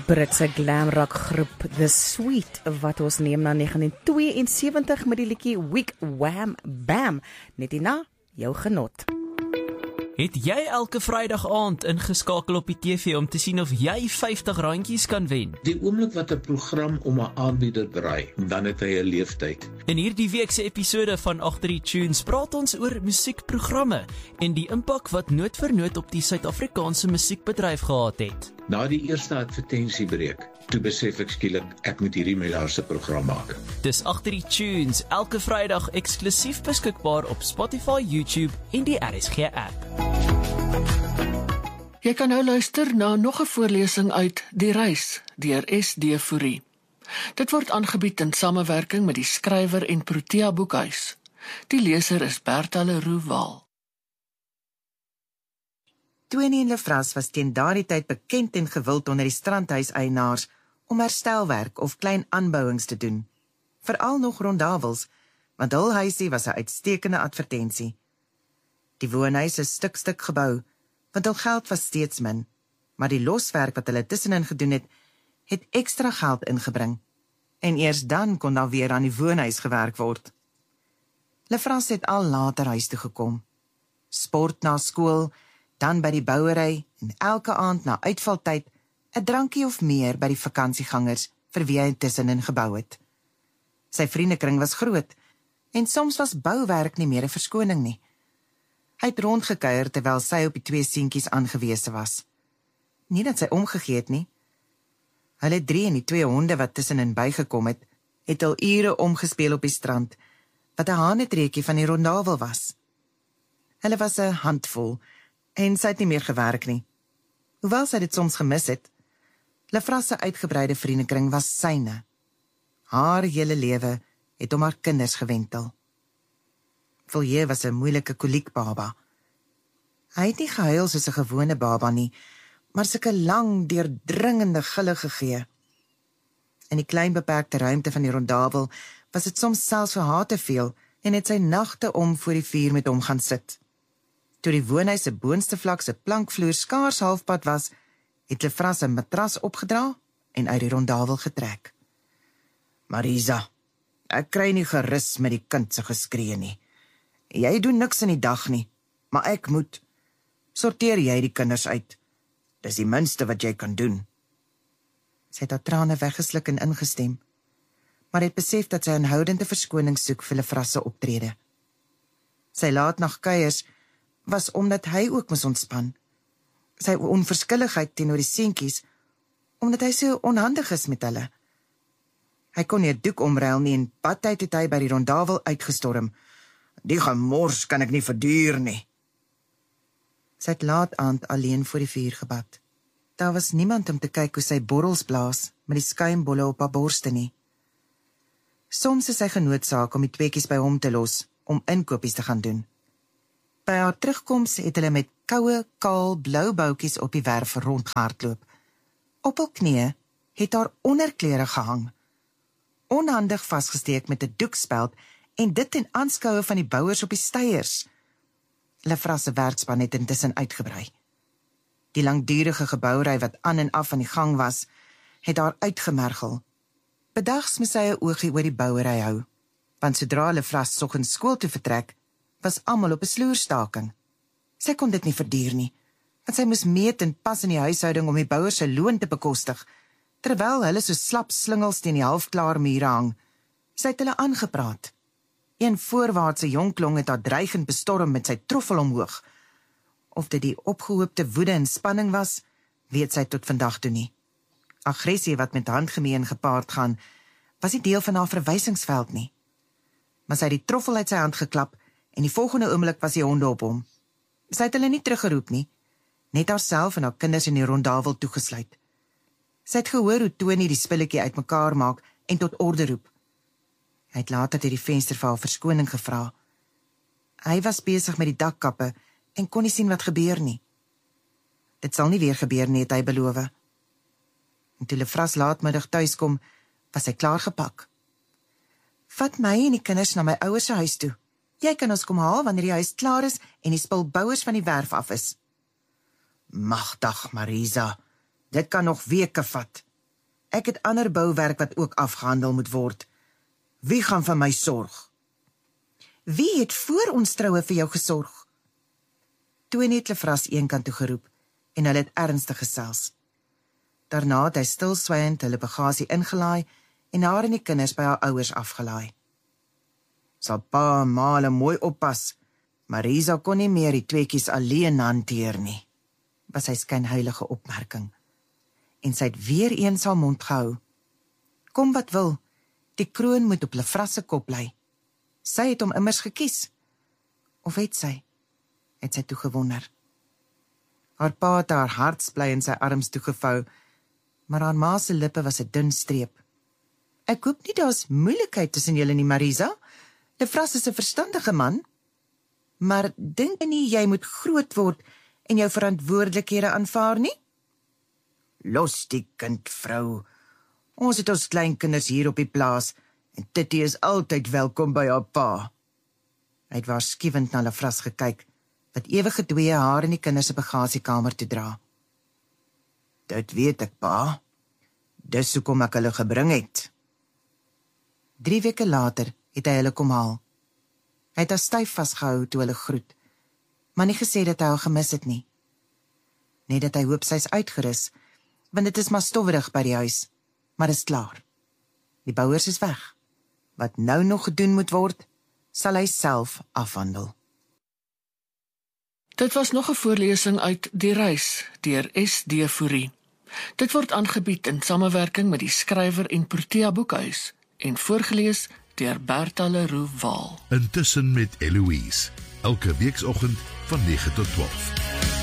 Britse glamrock groep The Sweet, wat ons neem na 1972 met die liedjie Week Wham Bam, net hierna jou genot. Het jy elke Vrydag aand ingeskakel op die TV om te sien of jy 50 randjies kan wen? Die oomblik wat 'n program om 'n aanbieder draai, dan het hy 'n leeftyd. In hierdie week se episode van Agter die Tunes praat ons oor musiekprogramme en die impak wat noot vir noot op die Suid-Afrikaanse musiekbedryf gehad het. Na die eerste advertentiebreek, toe besef ek skielik, ek moet hierdie my laaste program maak. Dis Agter die Tunes, elke Vrydag eksklusief beskikbaar op Spotify, YouTube en die RSG app. Jy kan nou luister na nog 'n voorlesing uit Die Reis deur SD Fourie. Dit word aangebied in samewerking met die skrywer en Protea Boekhuis. Die leser is Bertha Leroux Waal. Tony en Lefras was teen daardie tyd bekend en gewild onder die strandhuiseienaars om herstelwerk of klein aanbouings te doen. Veral nog rondavels, want hul huisie was 'n uitstekende advertensie. Die woonhuis is stuk gebou, want hul geld was steeds min, maar die loswerk wat hulle tussenin gedoen het, het ekstra geld ingebring. En eers dan kon daar weer aan die woonhuis gewerk word. Lefras het al later huis toe gekom. Sport na skool, dan by die bouery en elke aand na uitvaltyd 'n drankie of meer by die vakansiegangers vir wie hy tussenin gebou het. Sy vriendekring was groot en soms was bouwerk nie meer 'n verskoning nie. Hy het rondgekuier terwyl sy op die 2 seentjies aangewese was. Nie dat sy omgegee het nie. Hulle 3 en die 2 honde wat tussenin bygekom het al ure omgespeel op die strand, wat 'n hanetreekie van die rondavel was. Hulle was 'n handvol en sy het nie meer gewerk nie. Hoewel sy dit soms gemis het, Lefras se uitgebreide vriendekring was syne. Haar hele lewe het om haar kinders gewentel. Folie was 'n moeilike koliekbaba. Hy het nie gehuil soos 'n gewone baba nie, maar sulke lang, deurdringende gille gegee. In die klein beperkte ruimte van die rondawel was dit soms selfs vir haar te veel en het sy nagte om voor die vuur met hom gaan sit. Toe die woonhuis se boonste vlak se plankvloer skaars halfpad was, het Lefras 'n matras opgedra en uit die rondawel getrek. Marisa, ek kry nie gerus met die kind se geskree nie. Jy doen niks in die dag nie, maar ek moet. Sorteer jy die kinders uit. Dis die minste wat jy kan doen. Sy het haar trane weggesluk en ingestem, maar het besef dat sy aanhoudende verskoning soek vir Lefras se optrede. Sy laatnagkuiers was omdat hy ook moes ontspan. Sy onverskilligheid teenoor die seentjies, omdat hy so onhandig is met hulle. Hy kon nie 'n doek omruil nie en badtyd het hy by die rondawel uitgestorm. Die gemors kan ek nie verduur nie. Sy het laat aand alleen voor die vuur gebad. Daar was niemand om te kyk hoe sy borrels blaas met die skuimbolle op haar borste nie. Soms is sy genoodsaak om die tweekies by hom te los, om inkopies te gaan doen. By haar terugkoms het hulle met koue, kaal, blou boutjies op die werf rondgehardloop. Op hul knieë het haar onderklere gehang, onhandig vasgesteek met 'n doekspeld en dit in aanskoue van die bouers op die steiers. Lefras se werkspan het intussen uitgebrei. Die langdurige gebouery wat aan en af van die gang was, het haar uitgemergel. Bedags moes sy 'n oogie oor die bouery hou, want sodra Lefras soggens skool toe vertrek, was almal op 'n sloerstaking. Sy kon dit nie verduur nie, want sy moes meet en pas in die huishouding om die bouers se loon te bekostig, terwyl hulle so slap slingels teen die halfklaar mure hang. Sy het hulle aangepraat. Een voorwaartse jonklong het haar dreigend bestorm met sy troffel omhoog. Of dit die opgehoopte woede en spanning was, weet sy tot vandag toe nie. Aggressie wat met handgemeen gepaard gaan, was nie deel van haar verwysingsveld nie. Maar sy het die troffel uit sy hand geklap en die volgende oomblik was die honde op hom. Sy het hulle nie teruggeroep nie, net haarself en haar kinders in die rondawel toegesluit. Sy het gehoor hoe Tony die spulletjie uitmekaar maak en tot orde roep. Hy het later deur die venster vir haar verskoning gevra. Hy was besig met die dakkappe en kon nie sien wat gebeur nie. Dit sal nie weer gebeur nie, het hy beloof. En toe Lefras laatmiddag tuiskom, was hy klaar gepak. Vat my en die kinders na my ouers se huis toe. Jy kan ons kom haal wanneer die huis klaar is en die spulbouers van die werf af is. Magdag, Marisa, dit kan nog weke vat. Ek het ander bouwerk wat ook afgehandel moet word. Wie gaan vir my sorg? Wie het voor ons troue vir jou gesorg? Tony het Lefras eenkant toe geroep en hulle het ernstig gesels. Daarna het hy stilswyend hulle bagasie ingelaai en haar en die kinders by haar ouers afgelaai. Sal pa en ma hulle mooi oppas, Marisa kon nie meer die tweekies alleen hanteer nie, was sy skynheilige opmerking. En sy het weer eens haar mond gehou. Kom wat wil, die kroon moet op Lefras se kop lê. Sy het hom immers gekies. Of het sy? Het sy toe gewonder. Haar pa het haar hartsbly in sy arms toegevou, maar haar ma se lippe was 'n dun streep. Ek hoop nie daar's moeilikheid tussen julle nie, Marisa. Lefras is 'n verstandige man. Maar dink nie jy moet groot word en jou verantwoordelikhede aanvaar nie? Los die kind, vrou. Ons het ons kleinkinders hier op die plaas en Titty is altyd welkom by haar pa. Hy het waarskuwend na Lefras gekyk, wat ewig gedwee haar in die kinders se bagasiekamer toe dra. Dit weet ek, pa. Dis hoekom ek hulle gebring het. 3 weke later het hy hulle kom haal. Hy het haar styf vasgehou toe hulle groet, maar nie gesê dat hy haar gemis het nie. Net dat hy hoop sy is uitgerus, want dit is maar stowwerig by die huis, maar is klaar. Die bouers is weg. Wat nou nog gedoen moet word, sal hy self afhandel. Dit was nog 'n voorlesing uit Die Reis deur S.D. Fourie. Dit word aangebied in samewerking met die skrywer en Protea Boekhuis en voorgeles deur Bertha Leroux Waal. Intussen met Eloise, elke weekoggend van 9 tot 12.